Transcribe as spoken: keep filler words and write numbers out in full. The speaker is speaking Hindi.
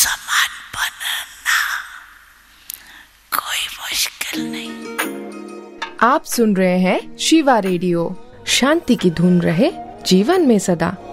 समान बनना कोई मुश्किल नहीं। आप सुन रहे हैं शिवा रेडियो। शांति की धुन रहे जीवन में सदा।